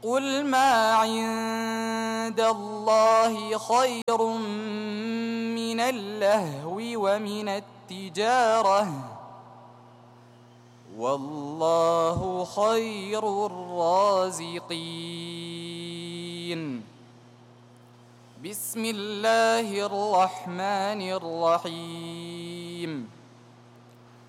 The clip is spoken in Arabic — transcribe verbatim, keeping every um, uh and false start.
قل ما عند الله خير من اللهو ومن التجارة والله خير الرازقين. بسم الله الرحمن الرحيم.